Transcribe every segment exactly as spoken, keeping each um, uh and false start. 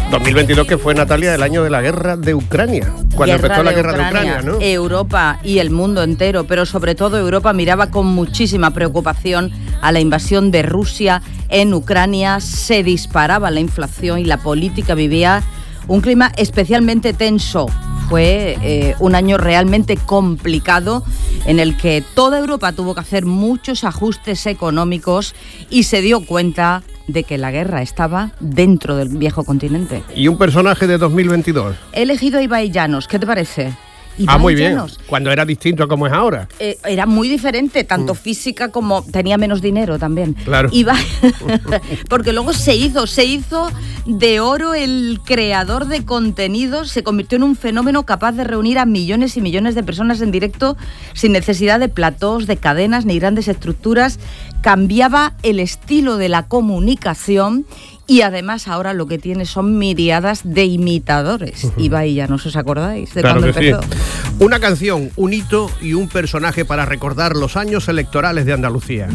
dos mil veintidós que fue, Natalia, el año de la guerra de Ucrania, cuando guerra empezó la de guerra Ucrania, de Ucrania, ¿no? Europa y el mundo entero, pero sobre todo Europa miraba con muchísima preocupación a la invasión de Rusia en Ucrania. Se disparaba la inflación y la política vivía un clima especialmente tenso. Fue eh, un año realmente complicado en el que toda Europa tuvo que hacer muchos ajustes económicos y se dio cuenta de que la guerra estaba dentro del viejo continente. Y un personaje de dos mil veintidós. He elegido a Ibai Llanos, ¿qué te parece? Ibai Ah, muy bien, Llanos, cuando era distinto a como es ahora. eh, era muy diferente, tanto mm. física como tenía menos dinero también. Claro. Ibai, porque luego se hizo, se hizo de oro el creador de contenidos, se convirtió en un fenómeno capaz de reunir a millones y millones de personas en directo sin necesidad de platós, de cadenas ni grandes estructuras. Cambiaba el estilo de la comunicación. Y además ahora lo que tiene son miriadas de imitadores. Uh-huh. Ibai Llanos, ¿os acordáis de claro cuando empezó? Sí. Una canción, un hito y un personaje para recordar los años electorales de Andalucía.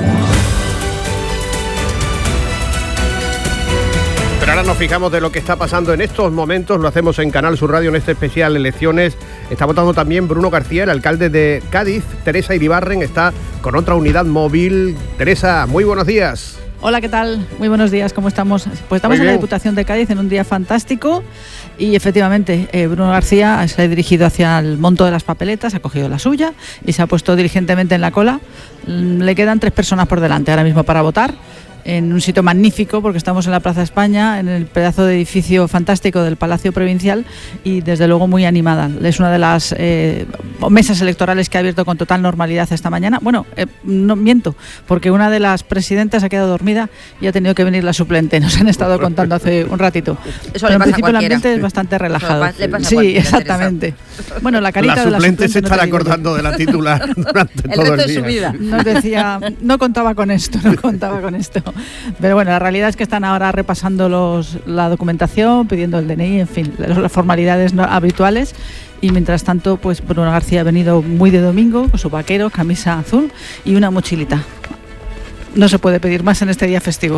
Pero ahora nos fijamos de lo que está pasando en estos momentos. Lo hacemos en Canal Sur Radio en este especial Elecciones. Está votando también Bruno García, el alcalde de Cádiz. Teresa Iribarren está con otra unidad móvil. Teresa, muy buenos días. Hola, ¿qué tal? Muy buenos días, ¿cómo estamos? Pues estamos en la Diputación de Cádiz en un día fantástico y efectivamente eh, Bruno García se ha dirigido hacia el monto de las papeletas, ha cogido la suya y se ha puesto diligentemente en la cola. Le quedan tres personas por delante ahora mismo para votar, en un sitio magnífico porque estamos en la Plaza España, en el pedazo de edificio fantástico del Palacio Provincial y desde luego muy animada. Es una de las eh, mesas electorales que ha abierto con total normalidad esta mañana. Bueno, eh, no miento, porque una de las presidentas ha quedado dormida y ha tenido que venir la suplente, nos han estado contando hace un ratito. Eso Pero le en pasa principio a el cualquiera. ambiente es bastante relajado. Le pasa a sí, cualquiera, exactamente. Teresa. Bueno, la carita la de la suplente suplente se no estará te digo acordando yo. de la titular durante el todo resto el de día. su vida. Nos decía, no contaba con esto, no contaba con esto. Pero bueno, la realidad es que están ahora repasando los, la documentación, pidiendo el D N I, en fin, las formalidades no, habituales. Y mientras tanto, pues Bruno García ha venido muy de domingo, con su vaquero, camisa azul y una mochilita. No se puede pedir más en este día festivo.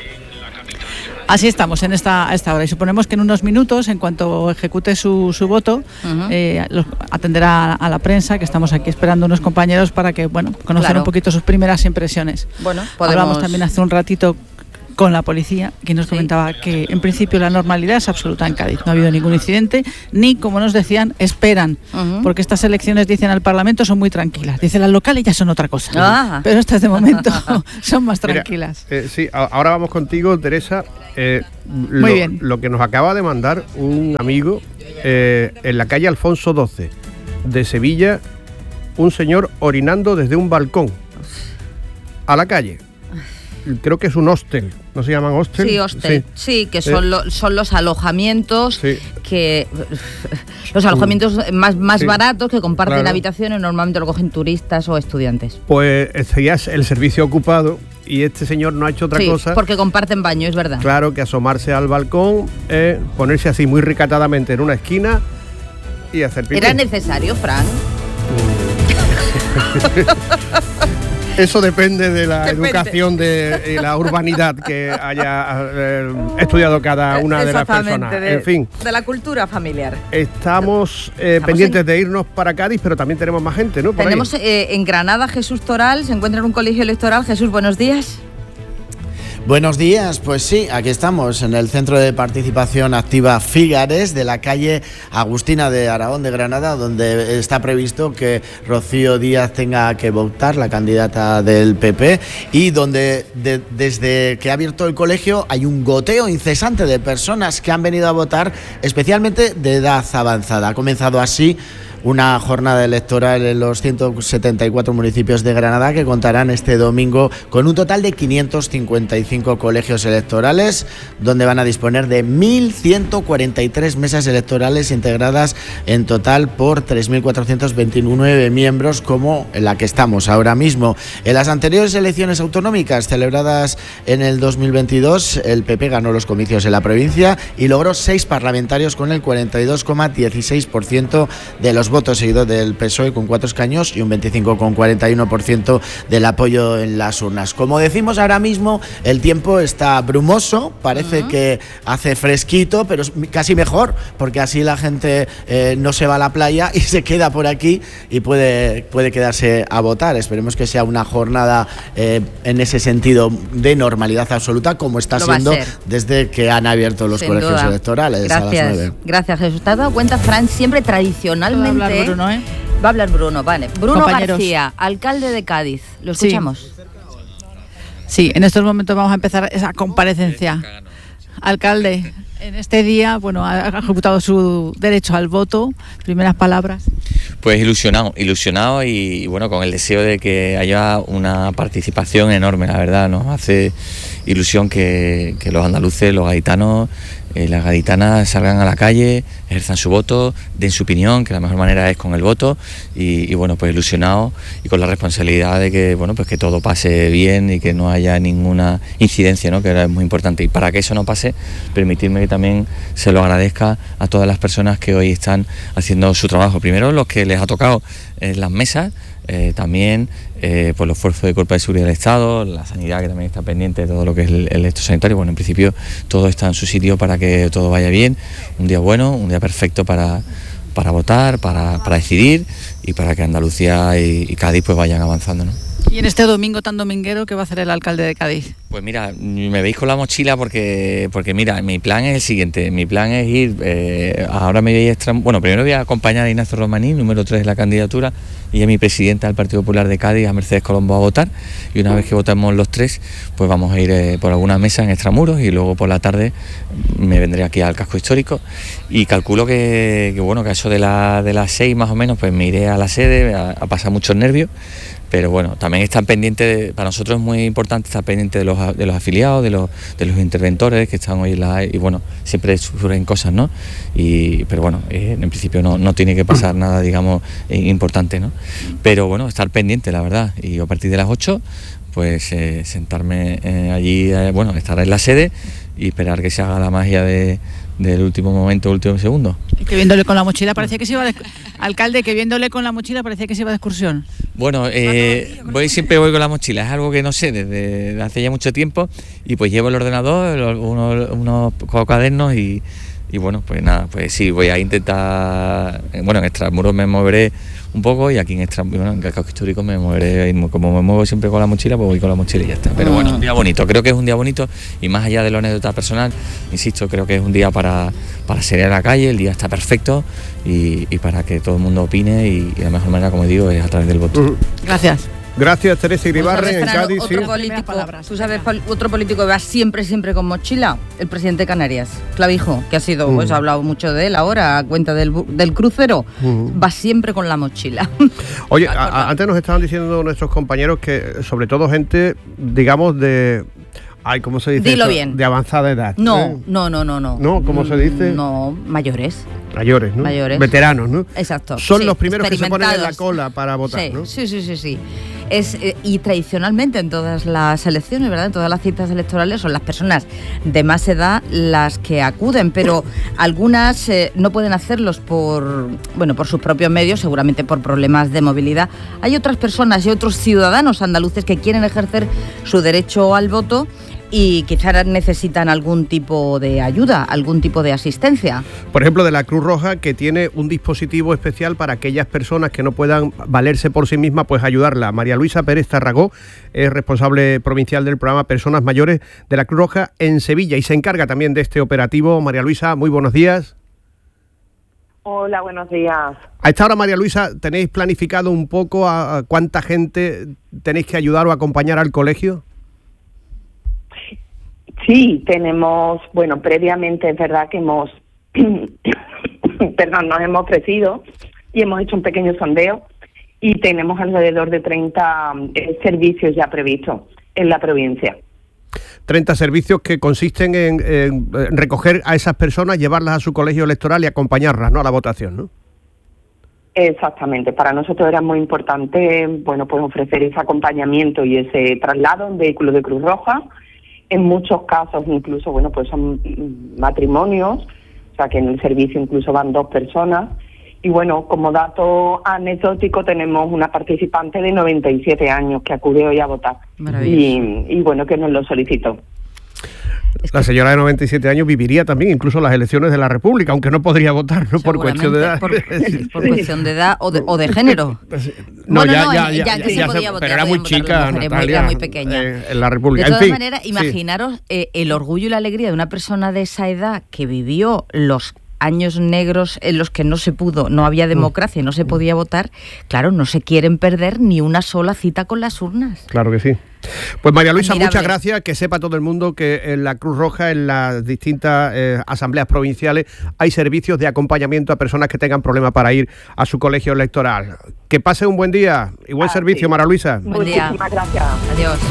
Así estamos en esta, a esta hora y suponemos que en unos minutos, en cuanto ejecute su, su voto, uh-huh. eh, los, atenderá a, a la prensa, que estamos aquí esperando unos compañeros para que, bueno, conocer claro. un poquito sus primeras impresiones. Bueno, podemos... Hablamos también hace un ratito con la policía, que nos sí. comentaba que en principio la normalidad es absoluta en Cádiz. No ha habido ningún incidente, ni, como nos decían, esperan, uh-huh. porque estas elecciones, dicen al Parlamento, son muy tranquilas. Dicen las locales ya son otra cosa, ah. pero estas de momento son más tranquilas. Mira, eh, sí, ahora vamos contigo, Teresa. Eh, lo, muy bien. Lo que nos acaba de mandar un amigo eh, en la calle Alfonso doce de Sevilla, un señor orinando desde un balcón a la calle. Creo que es un hostel, ¿no se llaman hostel? Sí, hostel, sí, sí que son, eh. lo, son los alojamientos sí. que los alojamientos más, más sí. baratos que comparten claro. habitaciones, normalmente lo cogen turistas o estudiantes. Pues sería el servicio ocupado y este señor no ha hecho otra sí, cosa. porque comparten baño, es verdad. Claro, que asomarse al balcón, eh, ponerse así muy recatadamente en una esquina y hacer pipí. ¿Era necesario, Fran? Eso depende de la depende. educación de eh, la urbanidad que haya eh, estudiado cada una de las personas. De, en fin, de la cultura familiar. Estamos, eh, estamos pendientes en... de irnos para Cádiz, pero también tenemos más gente, ¿no? Por tenemos eh, en Granada Jesús Toral, se encuentra en un colegio electoral. Jesús, buenos días. Buenos días, pues sí, aquí estamos en el Centro de Participación Activa Fígares de la calle Agustina de Aragón de Granada, donde está previsto que Rocío Díaz tenga que votar, la candidata del P P, y donde de, desde que ha abierto el colegio hay un goteo incesante de personas que han venido a votar, especialmente de edad avanzada. Ha comenzado así una jornada electoral en los ciento setenta y cuatro municipios de Granada, que contarán este domingo con un total de quinientos cincuenta y cinco colegios electorales, donde van a disponer de mil ciento cuarenta y tres mesas electorales integradas en total por tres mil cuatrocientos veintinueve miembros, como en la que estamos ahora mismo. En las anteriores elecciones autonómicas celebradas en el dos mil veintidós, el P P ganó los comicios en la provincia y logró seis parlamentarios con el cuarenta y dos coma dieciséis por ciento de los los votos, seguido del P S O E con cuatro escaños y un veinticinco coma cuarenta y uno por ciento del apoyo en las urnas. Como decimos ahora mismo, el tiempo está brumoso, parece uh-huh. que hace fresquito, pero es casi mejor, porque así la gente eh, no se va a la playa y se queda por aquí y puede, puede quedarse a votar. Esperemos que sea una jornada eh, en ese sentido de normalidad absoluta, como está siendo desde que han abierto los Sin colegios duda. electorales. Gracias. A las nueve. Gracias, Jesús. ¿Te has dado cuenta, Fran? Siempre tradicionalmente... Va a hablar Bruno, ¿eh? Va a hablar Bruno, vale. Bruno Compañeros. García, alcalde de Cádiz. ¿Lo escuchamos? Sí. sí, en estos momentos vamos a empezar esa comparecencia. Alcalde, en este día, bueno, ha ejecutado su derecho al voto. Primeras palabras. Pues ilusionado, ilusionado y, y bueno, con el deseo de que haya una participación enorme, la verdad. Nos hace ilusión que, que los andaluces, los gaditanos, eh, las gaditanas salgan a la calle, ejerzan su voto, den su opinión, que la mejor manera es con el voto y, y bueno, pues ilusionado y con la responsabilidad de que, bueno, pues que todo pase bien y que no haya ninguna incidencia, ¿no? Que ahora es muy importante. Y para que eso no pase, permitirme que también se lo agradezca a todas las personas que hoy están haciendo su trabajo. Primero los que les ha tocado en las mesas, eh, también eh, por los esfuerzos de Cuerpo de Seguridad del Estado, la sanidad que también está pendiente de todo lo que es el, el esto sanitario. Bueno, en principio todo está en su sitio para que todo vaya bien, un día bueno, un día perfecto para, para votar, para, para decidir y para que Andalucía y, y Cádiz pues vayan avanzando, ¿no? Y en este domingo tan dominguero, ¿qué va a hacer el alcalde de Cádiz? Pues mira, me veis con la mochila porque, porque mira, mi plan es el siguiente, mi plan es ir, eh, ahora me voy a extra, bueno, primero voy a acompañar a Ignacio Romaní, número tres de la candidatura, y a mi presidenta del Partido Popular de Cádiz, a Mercedes Colombo, a votar, y una vez que votemos los tres, pues vamos a ir eh, por alguna mesa en Extramuros, y luego por la tarde me vendré aquí al casco histórico, y calculo que, que bueno, que a eso de, la, de las seis más o menos, pues me iré a la sede a, a pasar muchos nervios. Pero bueno, también están pendientes, de, para nosotros es muy importante estar pendiente de los, de los afiliados, de los, de los interventores que están hoy en la... Y bueno, siempre surgen cosas, ¿no? Y, pero bueno, eh, en principio no, no tiene que pasar nada, digamos, eh, importante, ¿no? Pero bueno, estar pendiente, la verdad. Y a partir de las ocho, pues eh, sentarme eh, allí, eh, bueno, estar en la sede y esperar que se haga la magia de... del último momento, último segundo. Y que viéndole con la mochila parecía que se iba de... Alcalde, que viéndole con la mochila parecía que se iba de excursión. Bueno, eh, voy siempre voy con la mochila, es algo que no sé desde hace ya mucho tiempo y pues llevo el ordenador, unos, unos cuadernos y, y bueno, pues nada, pues sí, voy a intentar, bueno, en Extramuros me moveré un poco y aquí en Extramuros, bueno, en el casco histórico me moveré, como me muevo siempre con la mochila, pues voy con la mochila y ya está. Pero bueno, un día bonito, creo que es un día bonito y más allá de la anécdota personal, insisto, creo que es un día para, para salir a la calle, el día está perfecto y, y para que todo el mundo opine y, y la mejor manera, como digo, es a través del voto. Gracias. Gracias, Teresa Iribarren, en Cádiz. Otro sí. político, ¿tú sabes otro político que va siempre, siempre con mochila? El presidente de Canarias, Clavijo, que ha sido, uh. pues ha hablado mucho de él ahora, a cuenta del, del crucero, uh. va siempre con la mochila. Oye, a, a, antes nos estaban diciendo nuestros compañeros que, sobre todo gente, digamos, de... Ay, ¿cómo se dice? Dilo eso? bien. De avanzada edad. No, ¿eh? no, no, no, no. ¿No? ¿Cómo se dice? No, mayores. Mayores, ¿no? Mayores. Veteranos, ¿no? Exacto. Son sí, los primeros que se ponen en la cola para votar, sí, ¿no? Sí, sí, sí, sí. Es, eh, y tradicionalmente en todas las elecciones, ¿verdad? En todas las citas electorales son las personas de más edad las que acuden, pero algunas eh, no pueden hacerlos por, bueno, por sus propios medios, seguramente por problemas de movilidad. Hay otras personas y otros ciudadanos andaluces que quieren ejercer su derecho al voto y quizás necesitan algún tipo de ayuda, algún tipo de asistencia. Por ejemplo, de la Cruz Roja, que tiene un dispositivo especial para aquellas personas que no puedan valerse por sí mismas, pues ayudarla. María Luisa Pérez Tarragó es responsable provincial del programa Personas Mayores de la Cruz Roja en Sevilla y se encarga también de este operativo. María Luisa, muy buenos días. Hola, buenos días. A esta hora, María Luisa, ¿tenéis planificado un poco a, a cuánta gente tenéis que ayudar o acompañar al colegio? Sí, tenemos, bueno, previamente es verdad que hemos, perdón, nos hemos ofrecido y hemos hecho un pequeño sondeo y tenemos alrededor de treinta eh, servicios ya previstos en la provincia. treinta servicios que consisten en, en recoger a esas personas, llevarlas a su colegio electoral y acompañarlas, ¿no?, a la votación, ¿no? Exactamente. Para nosotros era muy importante, bueno, pues ofrecer ese acompañamiento y ese traslado en vehículos de Cruz Roja. En muchos casos incluso, bueno, pues son matrimonios, o sea que en el servicio incluso van dos personas Y bueno, como dato anecdótico tenemos una participante de noventa y siete años que acude hoy a votar. Y, y bueno, que nos lo solicitó. La señora de noventa y siete años viviría también incluso las elecciones de la República, aunque no podría votar, ¿no? Por cuestión de edad. Por, por cuestión de edad o de, o de género. No, bueno, ya, no, ya, ya, ya, ya, que ya, se podía ya, votar, pero era muy chica, mujeres, Natalia, era muy pequeña. Eh, en la República. De todas en fin, maneras, sí. imaginaros eh, el orgullo y la alegría de una persona de esa edad que vivió los años negros en los que no se pudo, no había democracia y no se podía votar. Claro, no se quieren perder ni una sola cita con las urnas. Claro que sí. Pues María Luisa, Admirable. muchas gracias. Que sepa todo el mundo que en la Cruz Roja, en las distintas eh, asambleas provinciales, hay servicios de acompañamiento a personas que tengan problemas para ir a su colegio electoral. Que pase un buen día y buen Ah, servicio, sí. María Luisa. Buen día. Muchísimas gracias. Adiós.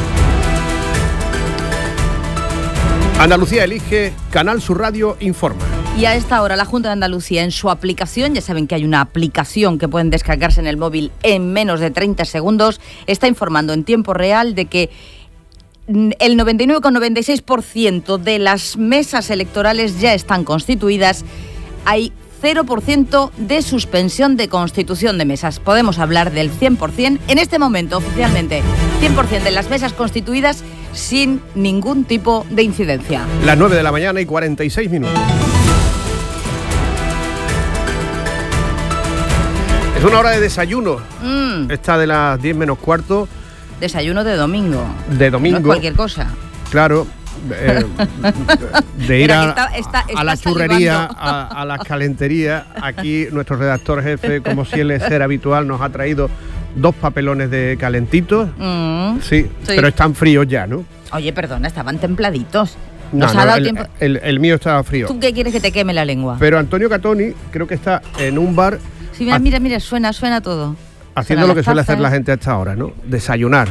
Andalucía elige, Canal Sur Radio informa. Y a esta hora la Junta de Andalucía en su aplicación, ya saben que hay una aplicación que pueden descargarse en el móvil en menos de treinta segundos, está informando en tiempo real de que el noventa y nueve coma noventa y seis por ciento de las mesas electorales ya están constituidas. Hay cero por ciento de suspensión de constitución de mesas. Podemos hablar del cien por ciento en este momento, oficialmente. cien por ciento de las mesas constituidas sin ningún tipo de incidencia. Las nueve de la mañana y cuarenta y seis minutos. Es una hora de desayuno. Mm, Esta de las diez menos cuarto desayuno de domingo. de domingo. No es cualquier cosa. Claro. eh, de ir Mira, a, que está- está- a la está churrería, salivando. a, a las calenterías. Aquí nuestro redactor jefe, como suele ser habitual, nos ha traído dos papelones de calentitos. Mm. Sí, Sí. pero están fríos ya, ¿no? Oye, perdona, estaban templaditos. No, Nos no, ha dado el, tiempo. el- el mío estaba frío. ¿Tú qué quieres que te queme la lengua? Pero Antonio Catoni creo que está en un bar Sí, mira, ha- mira, mira, suena, suena todo. haciendo Suenan lo que las suele hacer tazas. la gente a esta hora, ¿no? Desayunar.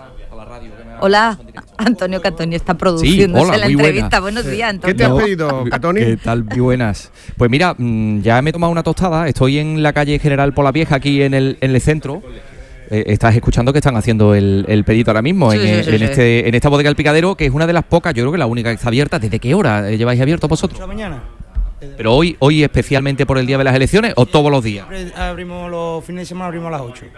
Hola, Antonio Catoni está produciéndose hola, la muy entrevista. buena. Buenos días, ¿Qué te has Antonio. pedido, Catoni? ¿Qué tal? Muy buenas. Pues mira, mm, ya me he tomado una tostada. Estoy en la calle General Polavieja, aquí en el, en el centro. Eh, estás escuchando que están haciendo el, el pedido ahora mismo Sí, en, sí, eh, sí, en sí. este en esta bodega El Picadero, que es una de las pocas, yo creo que la única que está abierta. ¿Desde qué hora eh, lleváis abierto vosotros? La mañana. Pero hoy hoy especialmente por el día de las elecciones o todos los días. Siempre abrimos los fines de semana, abrimos a las ocho.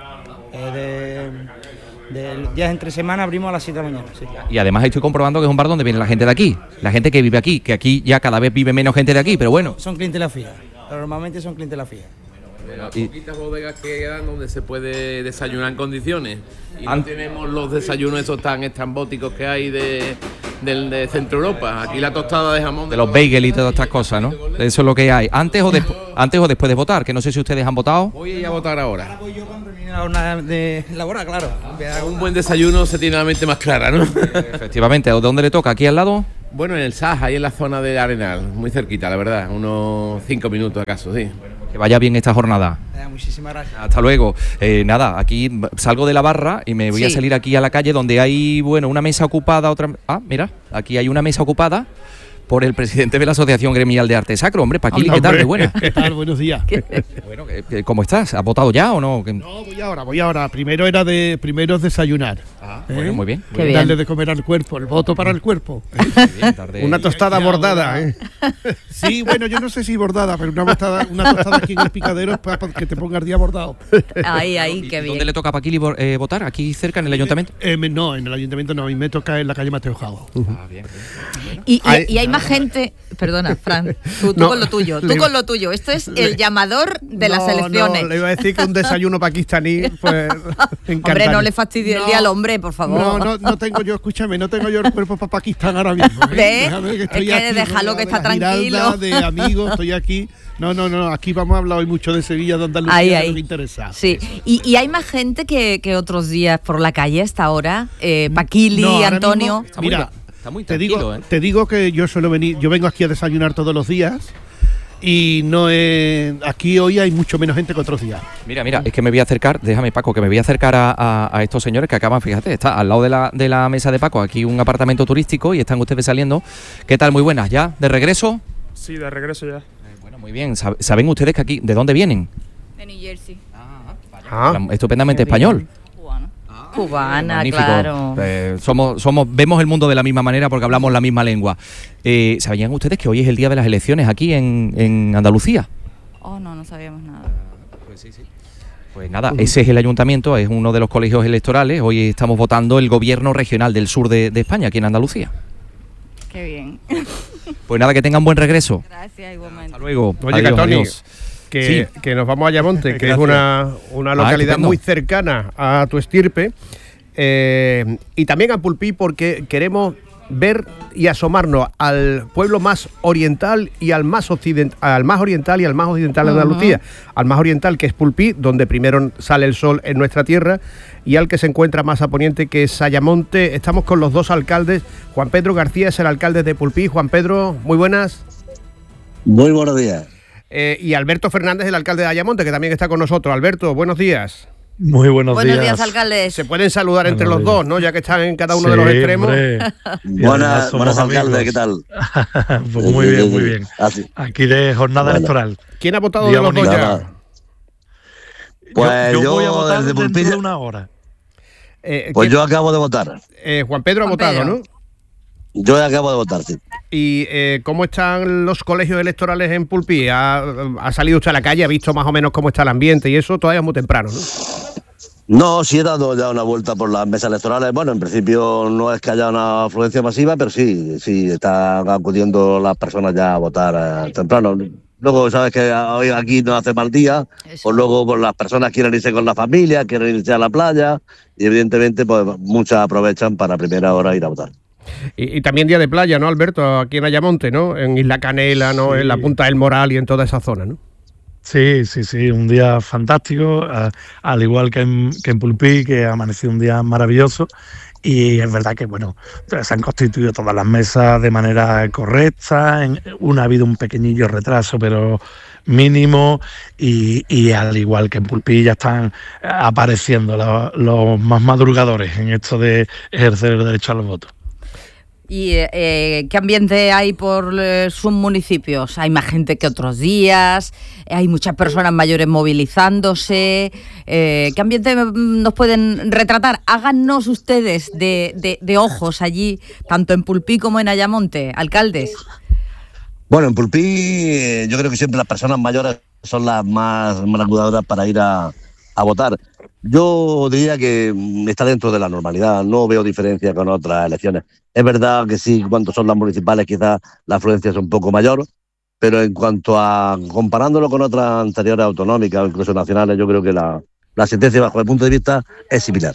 Eh, de, de días entre semana abrimos a las siete de la mañana. Sí. Y además estoy comprobando que es un bar donde viene la gente de aquí, la gente que vive aquí, que aquí ya cada vez vive menos gente de aquí, pero bueno. Son clientela fija. Normalmente son clientela fija. De las Y- poquitas bodegas que quedan donde se puede desayunar en condiciones. Y no An- tenemos los desayunos esos tan estrambóticos que hay de, del de Centro Europa. Aquí la tostada de jamón. De los bagels y todas estas cosas, ¿no? Eso es lo que hay. Antes o, despu- antes o después de votar, que no sé si ustedes han votado. Voy a ir a votar ahora. Voy yo cuando termine la jornada de laboral, claro. Un buen desayuno se tiene la mente más clara, ¿no? Efectivamente, ¿a dónde le toca? ¿Aquí al lado? Bueno, en el Saja, ahí en la zona del Arenal. Muy cerquita, la verdad. Unos cinco minutos acaso, sí. Que vaya bien esta jornada. Eh, Muchísimas gracias. Hasta luego. Eh, nada, aquí salgo de la barra y me voy a Sí. salir aquí a la calle donde hay, bueno, una mesa ocupada, otra... Ah, mira, aquí hay una mesa ocupada por el presidente de la Asociación Gremial de Arte Sacro. Hombre, Paquili, ¿qué tal? Hombre. De buena. ¿Qué tal? Buenos días. Bueno, ¿qué- qué- ¿cómo estás? ¿Has votado ya o no? ¿Qué- No, voy ahora, voy ahora. Primero era de primero es desayunar. Ah, ¿Eh? bueno, muy bien. Qué bien. Darle de comer al cuerpo, el voto para el cuerpo. Muy bien, tarde. Una tostada Y bordada, ahora- ¿eh? Sí, bueno, yo no sé si bordada, pero una tostada, una tostada aquí en el Picadero es para que te ponga el día bordado. Ahí, ahí, ¿Y qué ¿Dónde bien. le toca a Paquili vo- eh, votar? ¿Aquí cerca, en el ayuntamiento? Eh, me- no, en el ayuntamiento no, a mí me toca en la calle Mateo Jago. Ah, bien. Y, y- Hay- y hay más gente. Perdona, Fran, tú, tú No, con lo tuyo, tú le- con lo tuyo. Esto es el llamador de las No, elecciones. No, le iba a decir que un desayuno pakistaní, pues. Hombre, encantaría. no le fastidie el No, día al hombre, por favor. No, no, no tengo yo, escúchame, no tengo yo el cuerpo para Pakistán ahora mismo. ¿eh? ¿Ve? Déjame Es que déjalo rodeado que de está la giralda, tranquilo. de amigos, estoy aquí. No, no, no, aquí vamos a hablar hoy mucho de Sevilla, de Andalucía, Ahí, que ahí. nos interesa. Sí, y, y hay más gente que, que otros días por la calle a esta hora. Eh, Paquili, No, ahora Antonio. mismo- Está muy, Mira, está muy Te tranquilo, digo, ¿eh? te digo que yo suelo venir, yo vengo aquí a desayunar todos los días y no es, aquí hoy hay mucho menos gente que otros días. Mira, mira, es que me voy a acercar, déjame Paco, que me voy a acercar a, a- a estos señores que acaban, fíjate, está al lado de la, de la mesa de Paco, aquí un apartamento turístico y están ustedes saliendo. ¿Qué tal? Muy buenas, ¿ya? ¿De regreso? Sí, de regreso ya. Bueno, muy bien. Sab- ¿Saben ustedes que aquí, de dónde vienen? De New Jersey. Ah, Hablan estupendamente español. Cubano. Cubana, Magnífico. claro. Eh, somos, somos, vemos el mundo de la misma manera porque hablamos la misma lengua. Eh, ¿Sabían ustedes que hoy es el día de las elecciones aquí en, en Andalucía? Oh, no, no sabíamos nada. Sí, sí. Pues nada, ese es el ayuntamiento, es uno de los colegios electorales. Hoy estamos votando el gobierno regional del sur de, de España, aquí en Andalucía. Qué bien. Pues nada, que tengan buen regreso. Gracias, igualmente. Hasta luego. Oye, Adiós, Catoni, adiós. que, Sí. que nos vamos a Ayamonte, que es una, una localidad estupendo. muy cercana a tu estirpe, eh, y también a Pulpí, porque queremos ver y asomarnos al pueblo más oriental y al más occident, al más oriental y al más occidental de Andalucía, al más oriental, que es Pulpí, donde primero sale el sol en nuestra tierra, y al que se encuentra más a poniente, que es Ayamonte. Estamos con los dos alcaldes. Juan Pedro García es el alcalde de Pulpí. Juan Pedro, muy buenas. Muy buenos días. Eh, y Alberto Fernández, el alcalde de Ayamonte, que también está con nosotros. Alberto, buenos días. Muy buenos, Buenos días, días. alcaldes. Se pueden saludar entre Buenos los días. dos, ¿no? Ya que están en cada uno Sí, de los extremos. hombre. Y además Buenas, somos buenas alcaldes, amigos. ¿qué tal? Pues muy bien, muy bien. Así. Aquí de jornada Bueno. electoral. ¿Quién ha votado Día de los dos bonito. ya? Nada. Pues yo, yo, voy a votar desde dentro Pulpí, de una hora. Eh, pues ¿quién- yo acabo de votar. eh, Juan Pedro Juan ha votado, Pedro. ¿no? Yo acabo de votar, sí. ¿Y eh, cómo están los colegios electorales en Pulpí? ¿Ha, ha salido usted a la calle? ¿Ha visto más o menos cómo está el ambiente? Y eso todavía es muy temprano, ¿no? No, sí he dado ya una vuelta por las mesas electorales. Bueno, en principio no es que haya una afluencia masiva, pero sí, sí están acudiendo las personas ya a votar eh, temprano. Luego, sabes que hoy aquí no hace mal día, Eso. pues luego pues, las personas quieren irse con la familia, quieren irse a la playa y evidentemente pues muchas aprovechan para a primera hora ir a votar. Y, y también día de playa, ¿no, Alberto? Aquí en Ayamonte, ¿no? En Isla Canela, ¿no? Sí. En la Punta del Moral y en toda esa zona, ¿no? Sí, sí, sí, un día fantástico, a- al igual que en, que en Pulpí, que ha amanecido un día maravilloso. Y es verdad que, bueno, se han constituido todas las mesas de manera correcta. En una ha habido un pequeñillo retraso, pero mínimo. Y, y al igual que en Pulpí ya están apareciendo los, los más madrugadores en esto de ejercer el derecho a los votos. ¿Y eh, qué ambiente hay por eh, sus municipios? ¿Hay más gente que otros días? ¿Hay muchas personas mayores movilizándose? Eh, ¿Qué ambiente mm, nos pueden retratar? Háganos ustedes de, de, de ojos allí, tanto en Pulpí como en Ayamonte, alcaldes. Bueno, en Pulpí eh, yo creo que siempre las personas mayores son las más, más acudadoras para ir a, a votar. Yo diría que mm, está dentro de la normalidad, no veo diferencia con otras elecciones. Es verdad que sí, cuando son las municipales quizás la afluencia es un poco mayor, pero en cuanto a comparándolo con otras anteriores autonómicas o incluso nacionales, yo creo que la, la sentencia bajo el punto de vista es similar.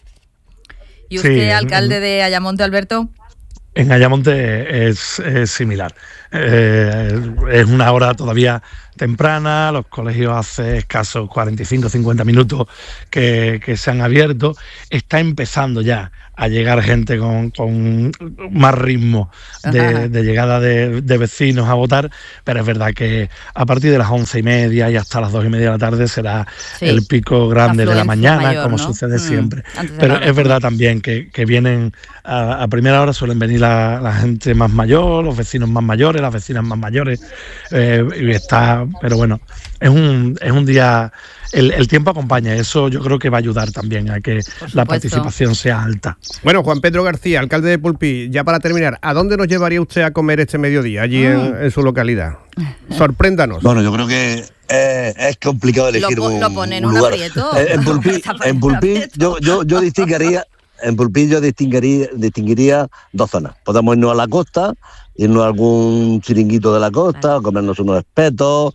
¿Y usted, Sí, alcalde de Ayamonte, Alberto? En Ayamonte es, es similar. Eh, es una hora todavía temprana, los colegios hace escasos cuarenta y cinco a cincuenta minutos que, que se han abierto. Está empezando ya a llegar gente con, con más ritmo Ajá. de, de llegada de, de vecinos a votar, pero es verdad que a partir de las once y media y hasta las dos y media de la tarde será Sí. el pico grande de la afluencia mañana, mayor, como ¿no? sucede Mm, siempre. antes de Pero la es verdad también que, que vienen a, a primera hora, suelen venir la, la gente más mayor, los vecinos más mayores, las vecinas más mayores, eh, y está, pero bueno, es un, es un día, el, el tiempo acompaña, eso yo creo que va a ayudar también a que la supuesto. participación sea alta. Bueno, Juan Pedro García, alcalde de Pulpí, ya para terminar, ¿a dónde nos llevaría usted a comer este mediodía allí en, en su localidad? Sorpréndanos. Bueno, yo creo que eh, es complicado elegir Lo po- un, lo pone en un un lugar. aprieto. Eh, en Pulpí, Está poniendo en Pulpí aprieto. yo, yo, yo distinguiría, en Pulpí yo distinguiría, distinguiría dos zonas. Podemos irnos a la costa, irnos a algún chiringuito de la costa, Claro. comernos unos espetos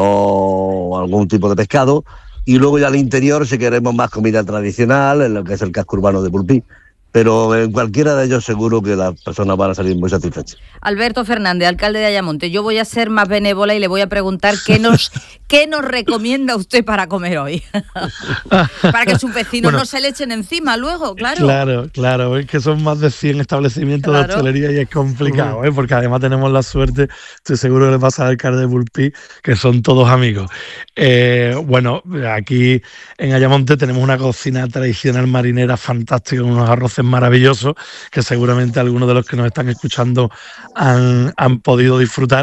o algún tipo de pescado, y luego ya al interior si queremos más comida tradicional, en lo que es el casco urbano de Pulpí. Pero en cualquiera de ellos seguro que las personas van a salir muy satisfechas. Alberto Fernández, alcalde de Ayamonte, yo voy a ser más benévola y le voy a preguntar qué nos, qué nos recomienda usted para comer hoy. Para que sus vecinos Bueno. no se le echen encima luego, claro. Claro, claro, es que son más de cien establecimientos Claro. de hostelería y es complicado, ¿eh? Porque además tenemos la suerte, estoy seguro que le pasa al alcalde de Pulpí, que son todos amigos. Eh, bueno, aquí en Ayamonte tenemos una cocina tradicional marinera fantástica, unos arroces maravillosos que seguramente algunos de los que nos están escuchando han, han podido disfrutar,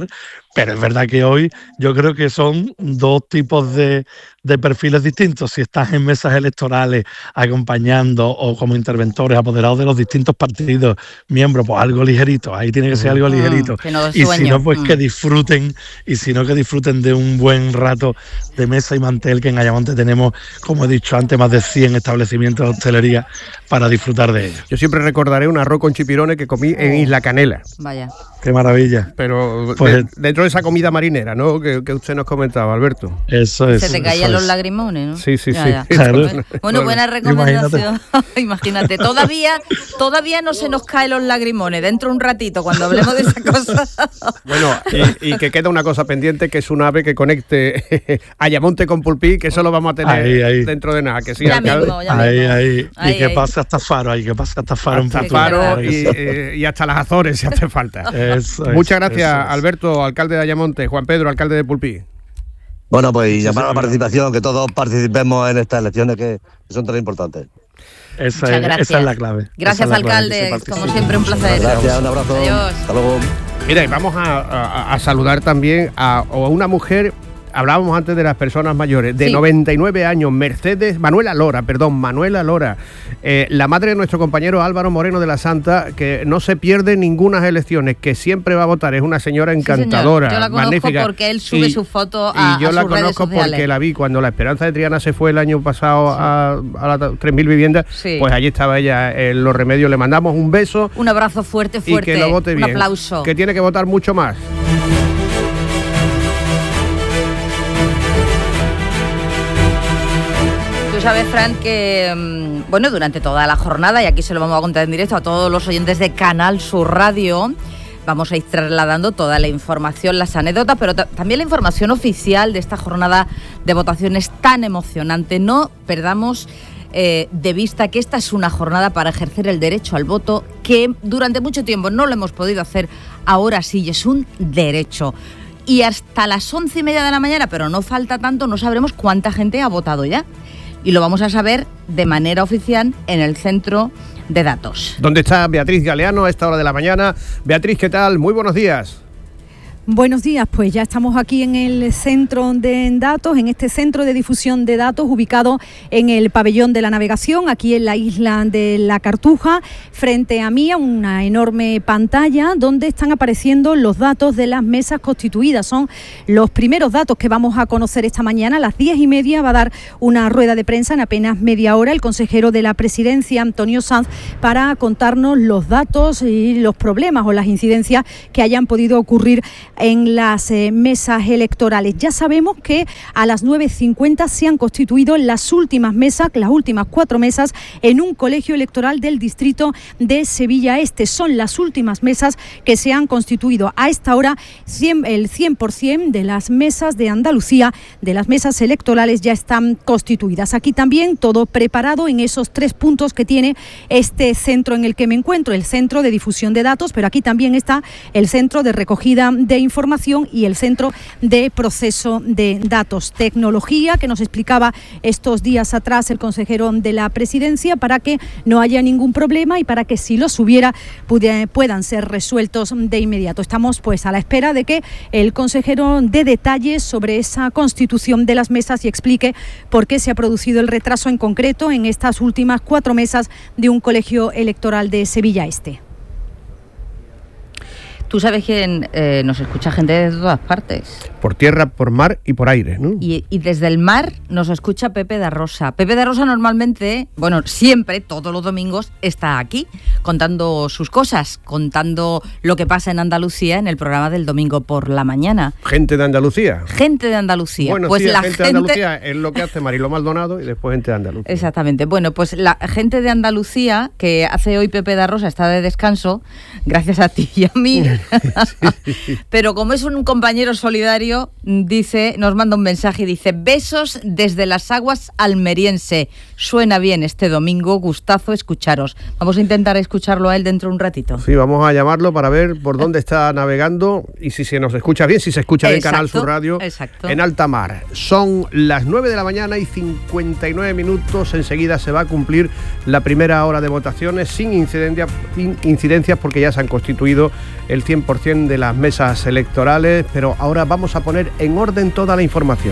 Pero es verdad que hoy yo creo que son dos tipos de, de perfiles distintos. Si estás en mesas electorales acompañando o como interventores, apoderados de los distintos partidos, miembros, pues algo ligerito, ahí tiene que ser algo ligerito. Mm, no y si no, pues mm. que disfruten, y si no, que disfruten de un buen rato de mesa y mantel, que en Ayamonte tenemos, como he dicho antes, más de cien establecimientos de hostelería para disfrutar de ellos. Yo siempre recordaré un arroz con chipirones que comí en Isla Canela. Vaya. Qué maravilla. Pero pues, de, dentro de esa comida marinera, ¿no? Que, que usted nos comentaba, Alberto. Eso es. Se te caían los lagrimones, ¿no? Sí, sí, ya, sí. Ya. Claro. Bueno, buena recomendación. Imagínate. Imagínate. Todavía, todavía no se nos caen los lagrimones. Dentro de un ratito, cuando hablemos de esa cosa. Bueno, y, y que queda una cosa pendiente, que es un ave que conecte Ayamonte con Pulpí, que eso lo vamos a tener ahí, ahí. dentro de nada. Que sí, ya alcalde. mismo, ya ahí, mismo. ahí. Ahí, Y que ahí. pase hasta Faro, ahí que pase hasta Faro. Hasta un Faro futuro. y, eh, y hasta las Azores, si hace falta. Eso es, Muchas gracias, eso es. Alberto, alcalde de Ayamonte, Juan Pedro, alcalde de Pulpí. Bueno, pues y llamar a la participación, que todos participemos en estas elecciones que son tan importantes. Esa Muchas es, gracias. esa es la clave. Gracias, Esa es la clave, que se alcalde. participe. Como siempre, un placer. Gracias, un abrazo. Adiós. Hasta luego. Mira, y vamos a, a- a saludar también a, a una mujer. Hablábamos antes de las personas mayores, de Sí. noventa y nueve años, Mercedes, Manuela Lora, perdón, Manuela Lora, eh, la madre de nuestro compañero Álvaro Moreno de la Santa, que no se pierde ninguna elecciones, que siempre va a votar, es una señora Sí, señor. encantadora, Yo la conozco magnífica. porque él sube Y- su foto a, y yo a la sus redes conozco sociales. porque la vi cuando la Esperanza de Triana se fue el año pasado a, a las tres mil viviendas, Sí. pues allí estaba ella en Los Remedios, le mandamos un beso Un abrazo fuerte, y fuerte. que lo vote un bien, aplauso. que tiene que votar mucho más. Tú sabes, Fran, que mm, bueno, durante toda la jornada, y aquí se lo vamos a contar en directo a todos los oyentes de Canal Sur Radio, vamos a ir trasladando toda la información, las anécdotas, pero ta- también la información oficial de esta jornada de votaciones tan emocionante. No perdamos eh, de vista que esta es una jornada para ejercer el derecho al voto, que durante mucho tiempo no lo hemos podido hacer, ahora sí, y es un derecho. Y hasta las once y media de la mañana, pero no falta tanto, no sabremos cuánta gente ha votado ya. Y lo vamos a saber de manera oficial en el centro de datos. ¿Dónde está Beatriz Galeano a esta hora de la mañana? Beatriz, ¿qué tal? Muy buenos días. Buenos días, pues ya estamos aquí en el centro de datos, en este centro de difusión de datos ubicado en el pabellón de la navegación, aquí en la isla de La Cartuja. Frente a mí, una enorme pantalla donde están apareciendo los datos de las mesas constituidas. Son los primeros datos que vamos a conocer esta mañana. A las diez y media va a dar una rueda de prensa en apenas media hora el consejero de la presidencia, Antonio Sanz, para contarnos los datos y los problemas o las incidencias que hayan podido ocurrir en las eh, mesas electorales. Ya sabemos que a las nueve cincuenta se han constituido las últimas mesas, las últimas cuatro mesas en un colegio electoral del distrito de Sevilla Este. Son las últimas mesas que se han constituido. A esta hora cien, el cien por ciento de las mesas de Andalucía, de las mesas electorales, ya están constituidas. Aquí también todo preparado en esos tres puntos que tiene este centro en el que me encuentro, el centro de difusión de datos, pero aquí también está el centro de recogida de información y el centro de proceso de datos. Tecnología que nos explicaba estos días atrás el consejero de la presidencia para que no haya ningún problema y para que si los hubiera puedan ser resueltos de inmediato. Estamos pues a la espera de que el consejero dé detalles sobre esa constitución de las mesas y explique por qué se ha producido el retraso en concreto en estas últimas cuatro mesas de un colegio electoral de Sevilla Este. Tú sabes que eh, nos escucha gente de todas partes. Por tierra, por mar y por aire, ¿no? Y, y desde el mar nos escucha Pepe da Rosa. Pepe da Rosa normalmente, bueno, siempre, todos los domingos, está aquí contando sus cosas, contando lo que pasa en Andalucía en el programa del domingo por la mañana. Gente de Andalucía. Gente de Andalucía. Bueno, pues sí, la gente, gente de Andalucía es lo que hace Mariló Maldonado y después gente de Andalucía. Exactamente. Bueno, pues la gente de Andalucía, que hace hoy Pepe da Rosa, está de descanso, gracias a ti y a mí. Pero como es un compañero solidario, dice, nos manda un mensaje y dice: besos desde las aguas almeriense. Suena bien este domingo, gustazo escucharos. Vamos a intentar escucharlo a él dentro de un ratito. Sí, vamos a llamarlo para ver por dónde está navegando y si se nos escucha bien, si se escucha bien Exacto, Canal Sur Radio exacto. en alta mar. Son las nueve de la mañana y cincuenta y nueve minutos. Enseguida se va a cumplir la primera hora de votaciones sin incidencias, sin incidencias porque ya se han constituido el cien por ciento de las mesas electorales, pero ahora vamos a poner en orden toda la información.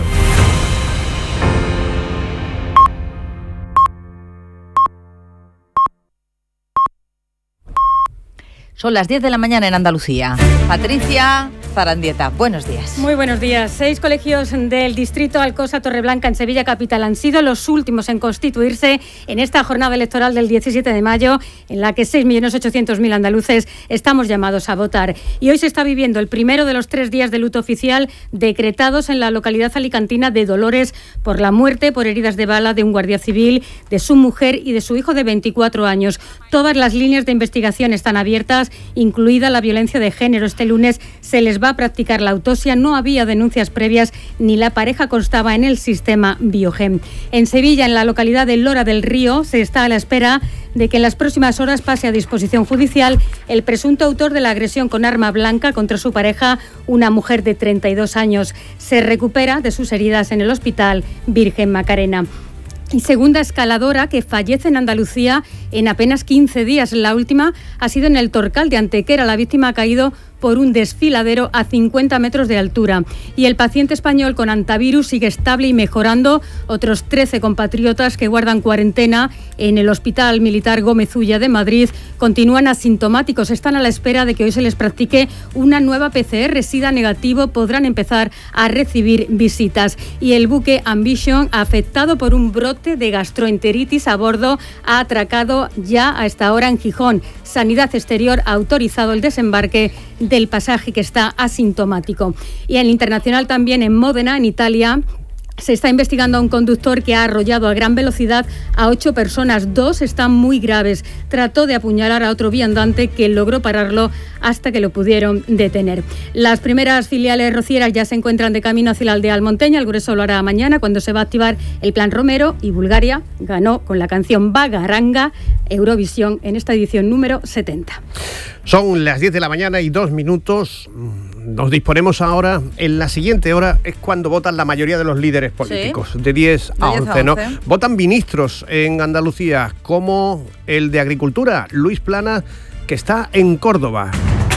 Son las diez de la mañana en Andalucía. Patricia Zarandieta, buenos días. Muy buenos días. Seis colegios del distrito Alcosa Torreblanca en Sevilla capital han sido los últimos en constituirse en esta jornada electoral del diecisiete de mayo, en la que seis millones ochocientos mil andaluces estamos llamados a votar. Y hoy se está viviendo el primero de los tres días de luto oficial decretados en la localidad alicantina de Dolores por la muerte por heridas de bala de un guardia civil, de su mujer y de su hijo de veinticuatro años. Todas las líneas de investigación están abiertas, incluida la violencia de género. Este lunes se les va a practicar la autopsia. No había denuncias previas ni la pareja constaba en el sistema Biogen. En Sevilla, en la localidad de Lora del Río, se está a la espera de que en las próximas horas pase a disposición judicial el presunto autor de la agresión con arma blanca contra su pareja, una mujer de treinta y dos años. Se recupera de sus heridas en el Hospital Virgen Macarena. Y segunda escaladora que fallece en Andalucía en apenas quince días. La última ha sido en el Torcal de Antequera. La víctima ha caído por un desfiladero a cincuenta metros de altura. Y el paciente español con antivirus sigue estable y mejorando. Otros trece compatriotas que guardan cuarentena en el Hospital Militar Gómez Ulla de Madrid continúan asintomáticos. Están a la espera de que hoy se les practique una nueva P C R. Si da negativo, podrán empezar a recibir visitas. Y el buque Ambition, afectado por un brote de gastroenteritis a bordo, ha atracado ya a esta hora en Gijón. Sanidad Exterior ha autorizado el desembarque del pasaje que está asintomático. Y en el internacional también, en Módena, en Italia, se está investigando a un conductor que ha arrollado a gran velocidad a ocho personas. Dos están muy graves. Trató de apuñalar a otro viandante que logró pararlo hasta que lo pudieron detener. Las primeras filiales rocieras ya se encuentran de camino hacia la aldea almonteña. El grueso lo hará mañana, cuando se va a activar el Plan Romero, y Bulgaria ganó con la canción Bagaranga Eurovisión en esta edición número setenta. Son las diez de la mañana y dos minutos. Nos disponemos ahora, en la siguiente hora es cuando votan la mayoría de los líderes políticos, sí, de diez a once, ¿no? Votan ministros en Andalucía, como el de Agricultura, Luis Planas, que está en Córdoba.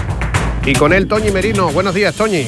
Y con él, Toñi Merino. Buenos días, Toñi.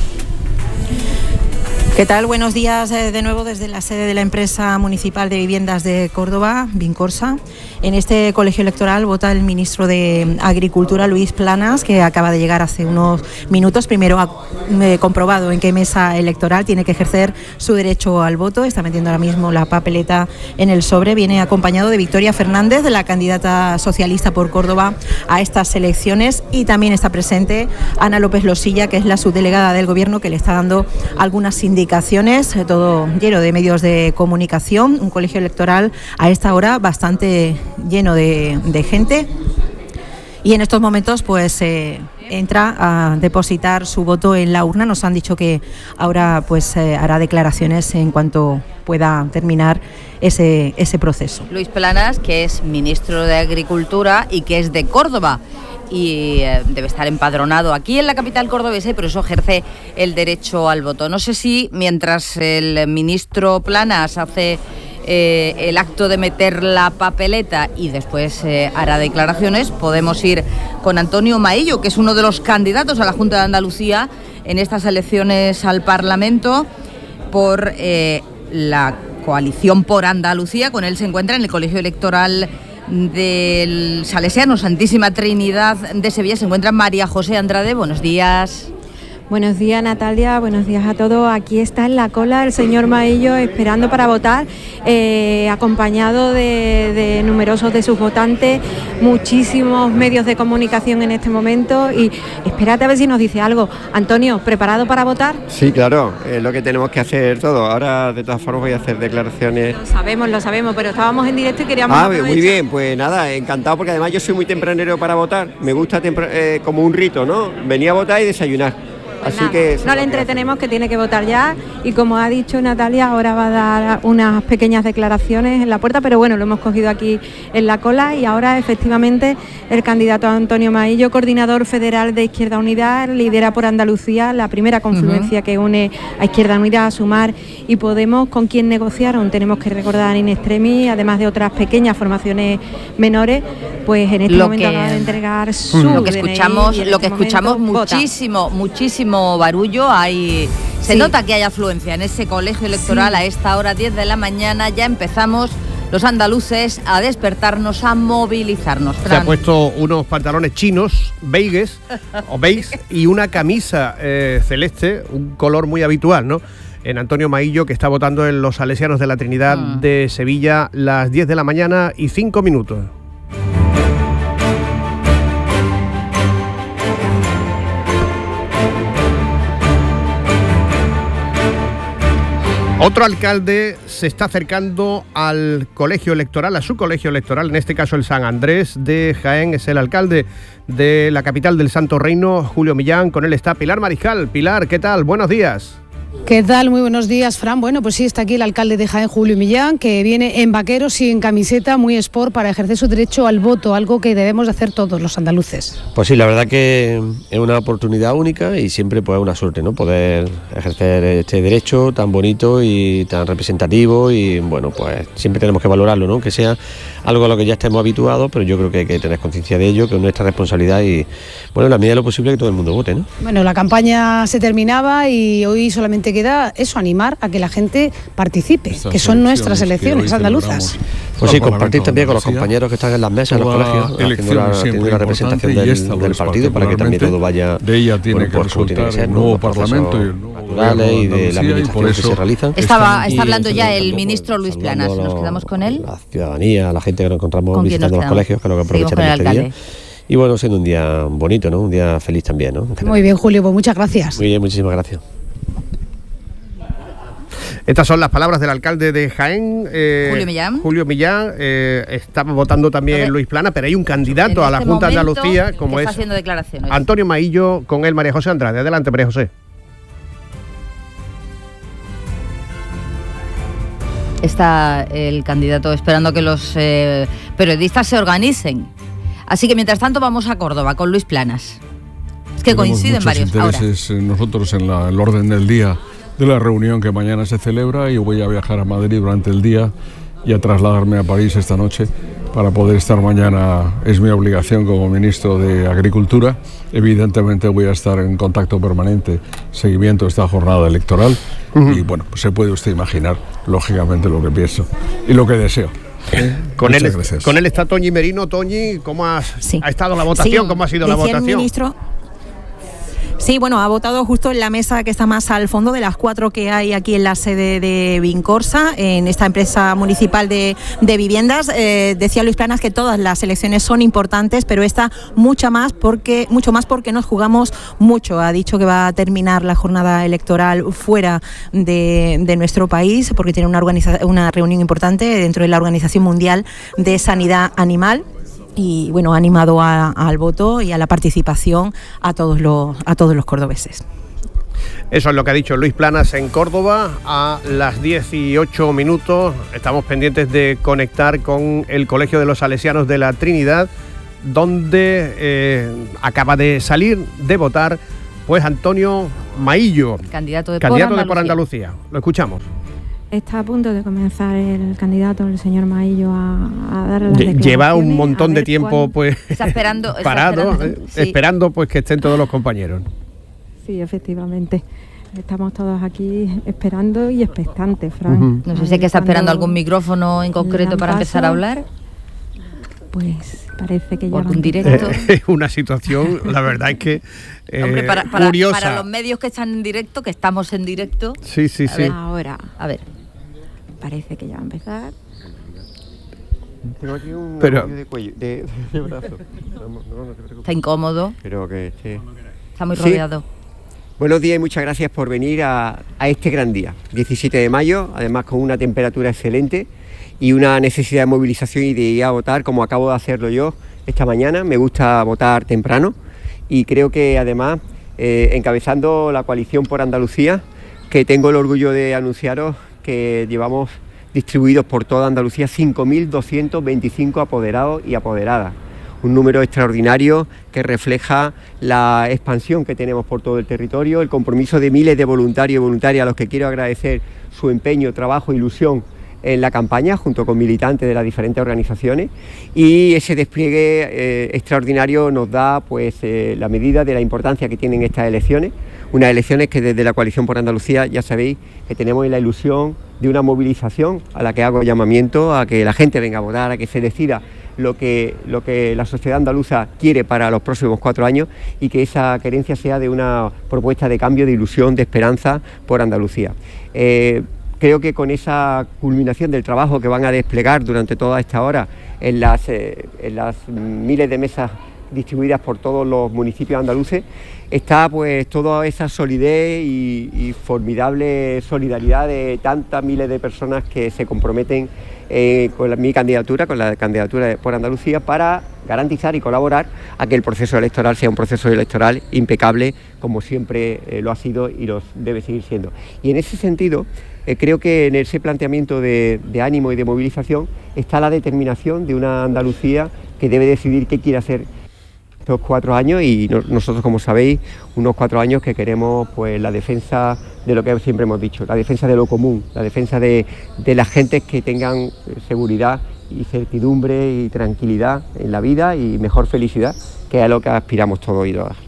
¿Qué tal? Buenos días eh, de nuevo desde la sede de la empresa municipal de viviendas de Córdoba, Vincorsa. En este colegio electoral vota el ministro de Agricultura, Luis Planas, que acaba de llegar hace unos minutos. Primero ha eh, comprobado en qué mesa electoral tiene que ejercer su derecho al voto. Está metiendo ahora mismo la papeleta en el sobre. Viene acompañado de Victoria Fernández, de la candidata socialista por Córdoba a estas elecciones. Y también está presente Ana López Losilla, que es la subdelegada del Gobierno, que le está dando algunas indicaciones. Todo lleno de medios de comunicación, un colegio electoral a esta hora bastante lleno de, de gente, y en estos momentos pues eh, entra a depositar su voto en la urna. Nos han dicho que ahora pues eh, hará declaraciones en cuanto pueda terminar ese, ese proceso. Luis Planas, que es ministro de Agricultura y que es de Córdoba, y eh, debe estar empadronado aquí en la capital cordobesa, y por eso ejerce el derecho al voto. No sé si mientras el ministro Planas hace eh, el acto de meter la papeleta y después eh, hará declaraciones, podemos ir con Antonio Maillo, que es uno de los candidatos a la Junta de Andalucía en estas elecciones al Parlamento por eh, la coalición por Andalucía. Con él se encuentra en el colegio electoral del Salesiano Santísima Trinidad de Sevilla. Se encuentra María José Andrade. Buenos días. Buenos días, Natalia, buenos días a todos. Aquí está en la cola el señor Maillo esperando para votar, eh, acompañado de, de numerosos de sus votantes, muchísimos medios de comunicación en este momento, y espérate a ver si nos dice algo. Antonio, ¿preparado para votar? Sí, claro, es lo que tenemos que hacer todo. Ahora, de todas formas, voy a hacer declaraciones. Lo sabemos, lo sabemos, pero estábamos en directo y queríamos... Ah, aprovechar. Muy bien, pues nada, encantado, porque además yo soy muy tempranero para votar. Me gusta tempra- eh, como un rito, ¿no? Venir a votar y desayunar. Así Nada, que no le entretenemos, que tiene que votar ya, y como ha dicho Natalia, ahora va a dar unas pequeñas declaraciones en la puerta, pero bueno, lo hemos cogido aquí en la cola, y ahora efectivamente el candidato Antonio Maillo, coordinador federal de Izquierda Unida, lidera por Andalucía la primera confluencia uh-huh. que une a Izquierda Unida, a Sumar y Podemos, con quien negociar. Aún tenemos que recordar in extremis, además de otras pequeñas formaciones menores, pues en este lo momento que, acaba de entregar su lo que D N I, escuchamos, en lo que este escuchamos momento muchísimo, vota. muchísimo barullo. Hay, se Sí. nota que hay afluencia en ese colegio electoral. Sí. A esta hora, diez de la mañana, ya empezamos los andaluces a despertarnos, a movilizarnos. Se Fran. ha puesto unos pantalones chinos, beiges, o beige, y una camisa eh, celeste, un color muy habitual, ¿no? En Antonio Maillo, que está votando en los Salesianos de la Trinidad mm. de Sevilla, las diez de la mañana y cinco minutos. Otro alcalde se está acercando al colegio electoral, a su colegio electoral, en este caso el San Andrés de Jaén, es el alcalde de la capital del Santo Reino, Julio Millán. Con él está Pilar Mariscal. Pilar, ¿qué tal? Buenos días. ¿Qué tal? Muy buenos días, Fran. Bueno, pues sí, está aquí el alcalde de Jaén, Julio Millán, que viene en vaqueros y en camiseta, muy sport, para ejercer su derecho al voto, algo que debemos de hacer todos los andaluces. Pues sí, la verdad que es una oportunidad única y siempre pues una suerte, ¿no? Poder ejercer este derecho tan bonito y tan representativo, y bueno, pues siempre tenemos que valorarlo, ¿no? Que sea algo a lo que ya estemos habituados, pero yo creo que hay que tener conciencia de ello, que es nuestra responsabilidad, y bueno, en la medida de lo posible que todo el mundo vote, ¿no? Bueno, la campaña se terminaba y hoy solamente queda eso, animar a que la gente participe, Estas que son nuestras elecciones andaluzas. Pues sí, compartir también con los compañeros que están en las mesas, en los colegios, haciendo la, haciendo la representación del, del partido, para que también todo vaya de ella tiene bueno, que pues, resultar tiene que ser, el nuevo parlamento y el nuevo naturales y de la administración que se realizan. Estaba, está hablando ya el ministro Luis Planas. ¿Nos quedamos con él? La ciudadanía, la gente que nos encontramos visitando los colegios, que es lo que aprovecharemos este día. Y bueno, siendo un día bonito, ¿no? Un día feliz también, ¿no? Muy bien, Julio, pues muchas gracias. Muy bien, muchísimas gracias. Estas son las palabras del alcalde de Jaén, eh, Julio Millán. Julio Millán. Eh, estaba votando también Luis Planas, pero hay un candidato en a la este Junta de Andalucía, como está es haciendo declaraciones. Antonio Maillo, con él María José Andrade. Adelante, María José. Está el candidato esperando que los eh, periodistas se organicen. Así que mientras tanto vamos a Córdoba con Luis Planas. Es que Tenemos coinciden varios. intereses ahora. Nosotros en la, el orden del día de la reunión que mañana se celebra, y voy a viajar a Madrid durante el día y a trasladarme a París esta noche para poder estar mañana. Es mi obligación como ministro de Agricultura. Evidentemente voy a estar en contacto permanente, seguimiento de esta jornada electoral, uh-huh. y bueno, pues se puede usted imaginar lógicamente lo que pienso y lo que deseo. Con él, con él está Toñi Merino. Toñi, ¿cómo ha, sí. ha estado la votación? Sí, ¿cómo ha sido la votación? Ministro, sí, bueno, ha votado justo en la mesa que está más al fondo de las cuatro que hay aquí en la sede de Vincorsa, en esta empresa municipal de, de viviendas. Eh, decía Luis Planas que todas las elecciones son importantes, pero esta mucha más porque, mucho más porque nos jugamos mucho. Ha dicho que va a terminar la jornada electoral fuera de, de nuestro país, porque tiene una, organiza- una reunión importante dentro de la Organización Mundial de Sanidad Animal. Y bueno, ha animado a, a, al voto y a la participación a todos los, a todos los cordobeses. Eso es lo que ha dicho Luis Planas en Córdoba a las dieciocho minutos. Estamos pendientes de conectar con el Colegio de los Salesianos de la Trinidad, donde eh, acaba de salir de votar pues Antonio Maillo, candidato de, candidato por, de por Andalucía. Lo escuchamos. Está a punto de comenzar el candidato, el señor Maillo, a, a dar las declaraciones. Lleva un montón de tiempo pues está esperando, parado, está esperando, eh, sí. esperando pues que estén todos los compañeros. Sí, efectivamente. Estamos todos aquí esperando y expectantes, Fran. Uh-huh. No sé si es que está esperando algún micrófono en concreto para paso, empezar a hablar. Pues parece que ya algún directo. Es una situación, la verdad es que eh, Hombre, para, para, curiosa. Para los medios que están en directo, que estamos en directo. Sí, sí, a sí. Ver, ahora, a ver. Parece que ya va a empezar. Tengo aquí un Pero, de cuello, de, de brazo. No, no, no te está incómodo. Pero que esté. Está muy rodeado. Sí. Buenos días y muchas gracias por venir a, a este gran día, diecisiete de mayo, además con una temperatura excelente y una necesidad de movilización y de ir a votar, como acabo de hacerlo yo esta mañana. Me gusta votar temprano y creo que además eh, encabezando la coalición por Andalucía, que tengo el orgullo de anunciaros que llevamos distribuidos por toda Andalucía cinco mil doscientos veinticinco apoderados y apoderadas. Un número extraordinario que refleja la expansión que tenemos por todo el territorio, el compromiso de miles de voluntarios y voluntarias a los que quiero agradecer su empeño, trabajo, ilusión en la campaña junto con militantes de las diferentes organizaciones, y ese despliegue eh, extraordinario nos da pues eh, la medida de la importancia que tienen estas elecciones, unas elecciones que desde la Coalición por Andalucía ya sabéis que tenemos la ilusión de una movilización a la que hago llamamiento a que la gente venga a votar, a que se decida lo que, lo que la sociedad andaluza quiere para los próximos cuatro años y que esa querencia sea de una propuesta de cambio, de ilusión, de esperanza por Andalucía. Eh, creo que con esa culminación del trabajo que van a desplegar durante toda esta hora en las, eh, en las miles de mesas distribuidas por todos los municipios andaluces, está pues toda esa solidez y, y formidable solidaridad de tantas miles de personas que se comprometen eh, con la, mi candidatura, con la candidatura de, por Andalucía, para garantizar y colaborar a que el proceso electoral sea un proceso electoral impecable, como siempre eh, lo ha sido y lo debe seguir siendo. Y en ese sentido, eh, creo que en ese planteamiento de, de ánimo y de movilización está la determinación de una Andalucía que debe decidir qué quiere hacer estos cuatro años, y no, nosotros, como sabéis, unos cuatro años que queremos pues la defensa de lo que siempre hemos dicho, la defensa de lo común, la defensa de, de las gentes que tengan seguridad y certidumbre y tranquilidad en la vida y mejor felicidad, que es a lo que aspiramos todos y todas.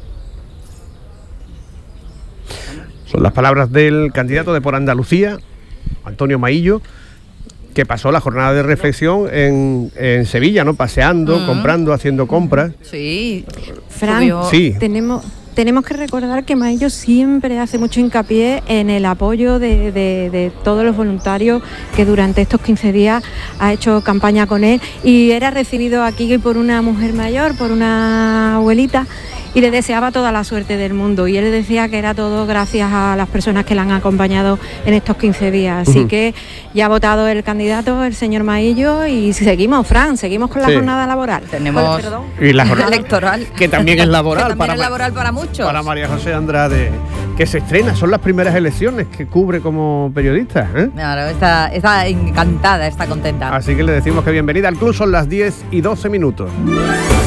Son las palabras del candidato de Por Andalucía, Antonio Maillo, que pasó la jornada de reflexión en, en Sevilla, ¿no? Paseando, uh-huh. comprando, haciendo compras. Sí. Fran, sí. tenemos... Tenemos que recordar que Maillo siempre hace mucho hincapié en el apoyo de, de, de todos los voluntarios que durante estos quince días ha hecho campaña con él, y era recibido aquí por una mujer mayor, por una abuelita, y le deseaba toda la suerte del mundo, y él decía que era todo gracias a las personas que le han acompañado en estos quince días. Así uh-huh. que ya ha votado el candidato, el señor Maillo, y seguimos, Fran, seguimos con la sí. jornada laboral. Tenemos y la jornada electoral, que también es laboral, que también para, es laboral para muchos. Para María José Andrade, que se estrena, son las primeras elecciones que cubre como periodista, ¿eh? Claro, está, está encantada, está contenta. Así que le decimos que bienvenida al club, son las diez y doce minutos.